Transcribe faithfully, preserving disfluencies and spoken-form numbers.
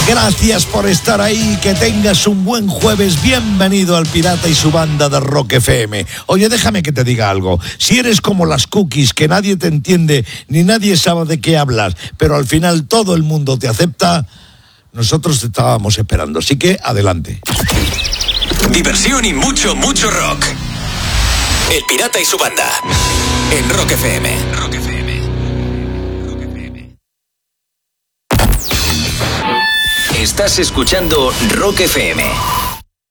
Gracias por estar ahí, que tengas un buen jueves. Bienvenido al Pirata y su banda de Rock F M. Oye, déjame que te diga algo. Si eres como las cookies, que nadie te entiende, ni nadie sabe de qué hablas, pero al final todo el mundo te acepta, nosotros te estábamos esperando. Así que, adelante. Diversión y mucho, mucho rock. El Pirata y su banda. En Rock F M. Rock F M. Estás escuchando Rock F M.